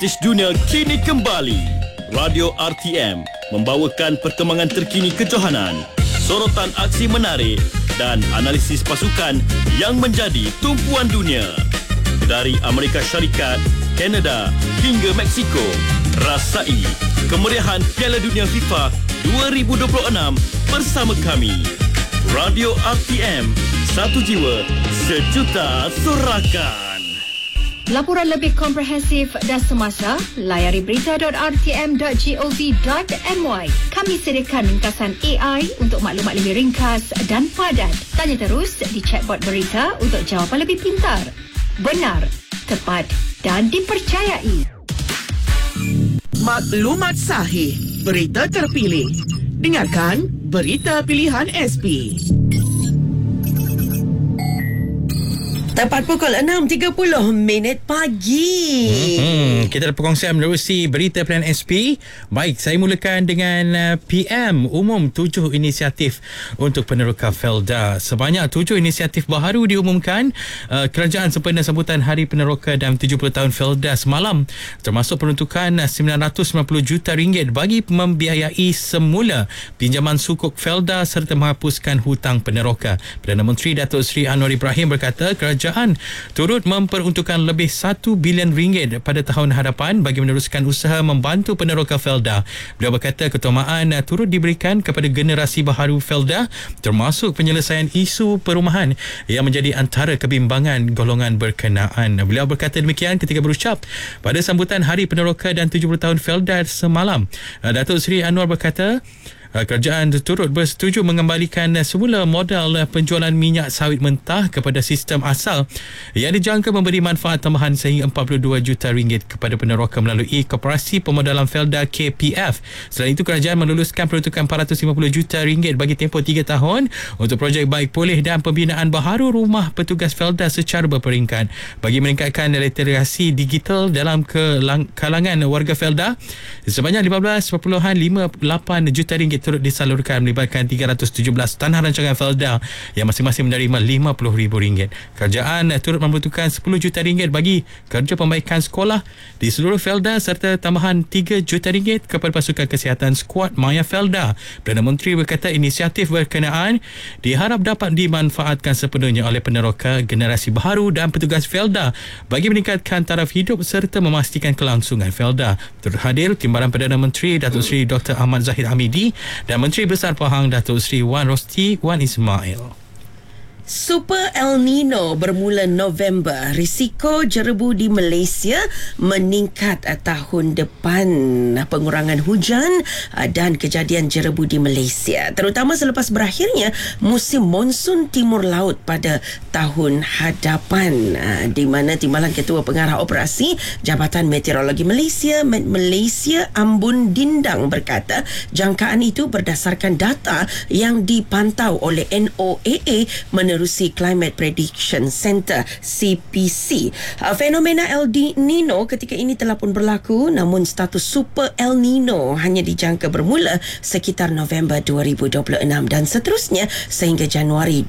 Artis dunia kini kembali. Radio RTM membawakan perkembangan terkini kejohanan, sorotan aksi menarik dan analisis pasukan yang menjadi tumpuan dunia. Dari Amerika Syarikat, Kanada hingga Mexico, rasai kemeriahan Piala Dunia FIFA 2026 bersama kami. Radio RTM, satu jiwa, sejuta sorakan. Laporan lebih komprehensif dan semasa, layari berita.rtm.gov.my. Kami sediakan ringkasan AI untuk maklumat lebih ringkas dan padat. Tanya terus di chatbot berita untuk jawapan lebih pintar, benar, tepat dan dipercayai. Maklumat sahih, berita terpilih. Dengarkan Berita Pilihan SP. Tepat pukul 6.30 pagi. Kita ada perkongsian menerusi Berita Pilihan SP. Baik, saya mulakan dengan PM umum 7 inisiatif untuk peneroka Felda. Sebanyak 7 inisiatif baharu diumumkan kerajaan sempena sambutan Hari Peneroka dan 70 tahun Felda semalam, termasuk peruntukan RM990 juta bagi membiayai semula pinjaman sukuk Felda serta menghapuskan hutang peneroka. Perdana Menteri Datuk Seri Anwar Ibrahim berkata kerajaan turut memperuntukkan lebih RM1 bilion pada tahun hadapan bagi meneruskan usaha membantu peneroka Felda. Beliau berkata keutamaan turut diberikan kepada generasi baharu Felda, termasuk penyelesaian isu perumahan yang menjadi antara kebimbangan golongan berkenaan. Beliau berkata demikian ketika berucap pada sambutan Hari Peneroka dan 70 tahun Felda semalam. Datuk Seri Anwar berkata kerajaan turut bersetuju mengembalikan semula modal penjualan minyak sawit mentah kepada sistem asal yang dijangka memberi manfaat tambahan sehingga RM42 juta kepada peneroka melalui Koperasi Pemodalan Felda KPF. Selain itu, kerajaan meluluskan peruntukan RM450 juta bagi tempoh 3 tahun untuk projek baik pulih dan pembinaan baharu rumah petugas Felda secara berperingkat bagi meningkatkan literasi digital dalam kalangan warga Felda. Sebanyak RM15.58 juta turut disalurkan melibatkan 317 tanah rancangan Felda yang masing-masing menerima RM50,000. Kerajaan turut membutuhkan RM10 juta bagi kerja pembaikan sekolah di seluruh Felda serta tambahan RM3 juta kepada pasukan kesihatan skuad Maya Felda. Perdana Menteri berkata inisiatif berkenaan diharap dapat dimanfaatkan sepenuhnya oleh peneroka generasi baharu dan petugas Felda bagi meningkatkan taraf hidup serta memastikan kelangsungan Felda. Turut hadir Timbalan Perdana Menteri Datuk Seri Dr. Ahmad Zahid Hamidi dan Menteri Besar Pahang Datuk Seri Wan Rosti Wan Ismail. Super El Nino bermula November. Risiko jerebu di Malaysia meningkat tahun depan. Pengurangan hujan dan kejadian jerebu di Malaysia, terutama selepas berakhirnya musim monsun timur laut pada tahun hadapan, di mana Timbalan Ketua Pengarah Operasi Jabatan Meteorologi Malaysia Ambun Dindang berkata jangkaan itu berdasarkan data yang dipantau oleh NOAA menerusi Climate Prediction Center CPC. Fenomena El Nino ketika ini telah pun berlaku, namun status Super El Nino hanya dijangka bermula sekitar November 2026 dan seterusnya sehingga Januari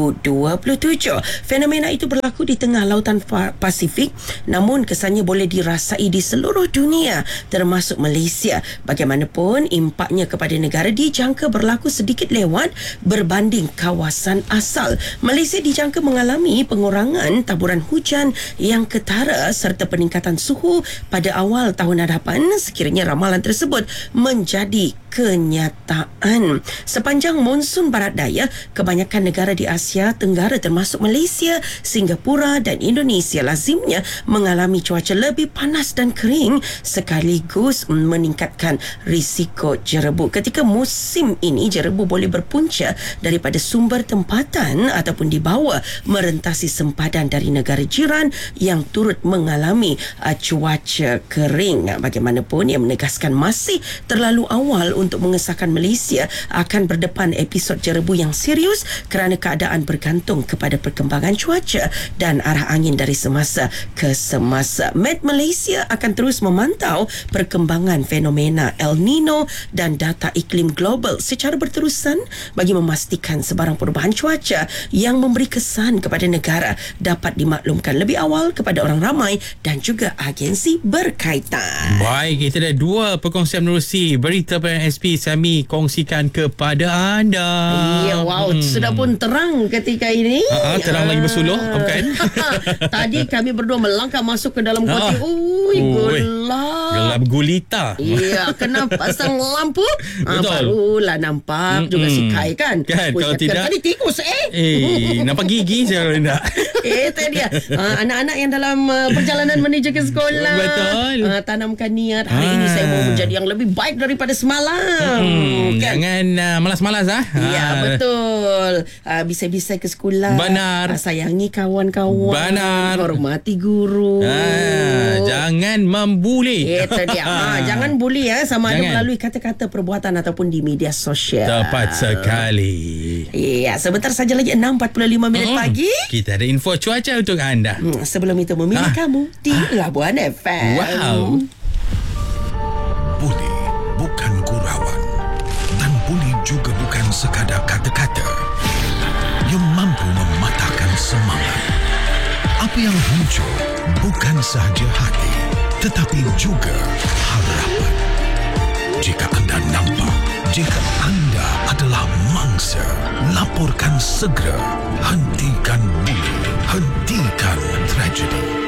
2027. Fenomena itu berlaku di tengah lautan Pasifik, namun kesannya boleh dirasai di seluruh dunia termasuk Malaysia. Bagaimanapun, impaknya kepada negara dijangka berlaku sedikit lewat berbanding kawasan asal. Malaysia dijangka mengalami pengurangan taburan hujan yang ketara serta peningkatan suhu pada awal tahun hadapan sekiranya ramalan tersebut menjadi kenyataan. Sepanjang monsun barat daya, kebanyakan negara di Asia Tenggara termasuk Malaysia, Singapura dan Indonesia lazimnya mengalami cuaca lebih panas dan kering sekaligus meningkatkan risiko jerebu. Ketika musim ini, jerebu boleh berpunca daripada sumber tempatan ataupun dibawa merentasi sempadan dari negara jiran yang turut mengalami cuaca kering. Bagaimanapun, ia menegaskan masih terlalu awal untuk mengesahkan Malaysia akan berdepan episod jerebu yang serius kerana keadaan bergantung kepada perkembangan cuaca dan arah angin dari semasa ke semasa. Met Malaysia akan terus memantau perkembangan fenomena El Nino dan data iklim global secara berterusan bagi memastikan sebarang perubahan cuaca yang memberi kesan kepada negara dapat dimaklumkan lebih awal kepada orang ramai dan juga agensi berkaitan. Baik, kita ada 2 perkongsian menerusi berita pilihan SP kami kongsikan kepada anda. Ya, wow, sudah pun terang ketika ini. Terang lagi bersuluh, bukan? Tadi kami berdua melangkah masuk ke dalam kuarti. Gelap gulita. Ya, kena pasang lampu. Barulah nampak juga si Kai kan. Kalau tidak tadi tikus nampak gigi saya nak. Itu dia. Anak-anak yang dalam perjalanan menuju ke sekolah. Betul. Tanamkan niat hari ini saya mau menjadi yang lebih baik daripada semalam. Kan? Jangan malas-malas Ya, betul. Bisa-bisa ke sekolah. Benar. Sayangi kawan-kawan. Benar. Hormati guru. Jangan membuli. Itu dia. Jangan buli sama ada Jangan. melalui kata-kata, perbuatan ataupun di media sosial. Tepat sekali. Ya, sebentar saja lagi 6.45 minit pagi. Kita ada info cuaca untuk anda. Sebelum itu memilih kamu di Labuan FM. Wow. Buli bukan gurauan dan buli juga bukan sekadar kata-kata yang mampu mematahkan semangat. Apa yang muncul bukan sahaja hati tetapi juga harapan. Jika anda nampak, jika anda adalah mangsa, laporkan segera. Hentikan buli, hentikan tragedi.